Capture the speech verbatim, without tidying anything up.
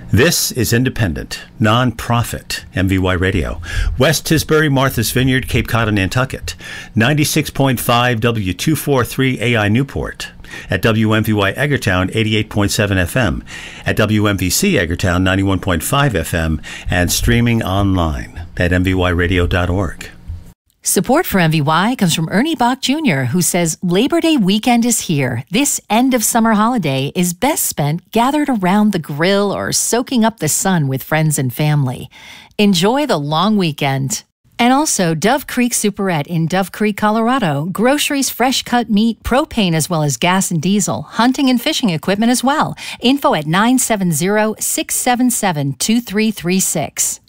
This is independent, non-profit M V Y Radio. West Tisbury, Martha's Vineyard, Cape Cod, and Nantucket. ninety-six point five W two forty-three A I Newport. At W M V Y Eggertown, eighty-eight point seven F M. At W M V C Eggertown, ninety-one point five F M. And streaming online at m v y radio dot org. Support for M V Y comes from Ernie Bach Junior, who says Labor Day weekend is here. This end of summer holiday is best spent gathered around the grill or soaking up the sun with friends and family. Enjoy the long weekend. And also Dove Creek Superette in Dove Creek, Colorado. Groceries, fresh cut meat, propane as well as gas and diesel, hunting and fishing equipment as well. Info at nine seven zero, six seven seven, two three three six.